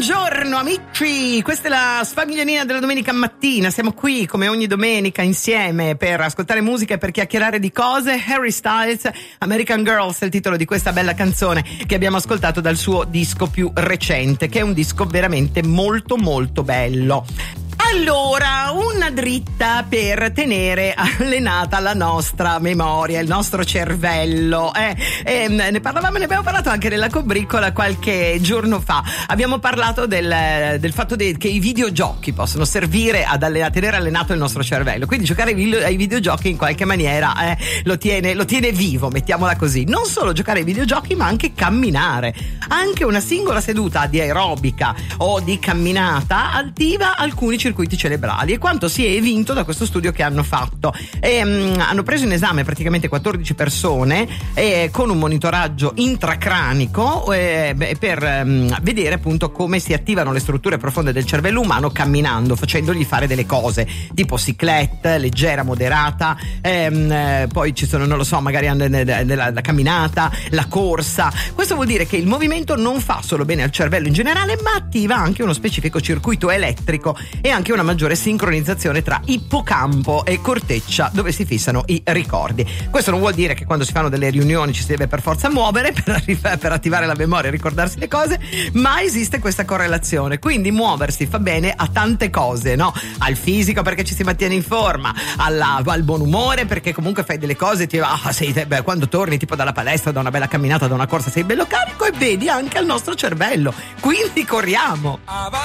Buongiorno amici, questa è la sfamiglianina della domenica mattina. Siamo qui come ogni domenica insieme per ascoltare musica e per chiacchierare di cose. Harry Styles, American Girls è il titolo di questa bella canzone che abbiamo ascoltato dal suo disco più recente, che è un disco veramente molto molto bello. Allora, una dritta per tenere allenata la nostra memoria, il nostro cervello. Ne abbiamo parlato anche nella combriccola qualche giorno fa. Abbiamo parlato del fatto che i videogiochi possono servire a tenere allenato il nostro cervello. Quindi giocare ai videogiochi in qualche maniera lo tiene vivo, mettiamola così. Non solo giocare ai videogiochi, ma anche camminare. Anche una singola seduta di aerobica o di camminata attiva alcuni circuiti cerebrali, e quanto si è evinto da questo studio che hanno fatto. Hanno preso in esame praticamente 14 persone con un monitoraggio intracranico per vedere appunto come si attivano le strutture profonde del cervello umano camminando, facendogli fare delle cose tipo cyclette, leggera, moderata, poi ci sono, non lo so, magari la camminata, la corsa. Questo vuol dire che il movimento non fa solo bene al cervello in generale, ma attiva anche uno specifico circuito elettrico e anche una maggiore sincronizzazione tra ippocampo e corteccia, dove si fissano i ricordi. Questo non vuol dire che quando si fanno delle riunioni ci si deve per forza muovere per attivare la memoria e ricordarsi le cose, ma esiste questa correlazione. Quindi muoversi fa bene a tante cose, no? Al fisico perché ci si mantiene in forma, al buon umore perché comunque fai delle cose, quando torni tipo dalla palestra, da una bella camminata, da una corsa, sei bello carico, e vedi anche al nostro cervello. Quindi corriamo!